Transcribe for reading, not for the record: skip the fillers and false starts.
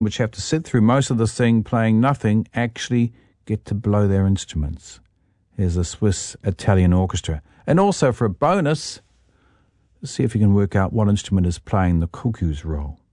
which have to sit through most of the thing playing nothing, actually get to blow their instruments. Here's the Swiss Italian Orchestra. And also for a bonus, see if you can work out what instrument is playing the cuckoo's role.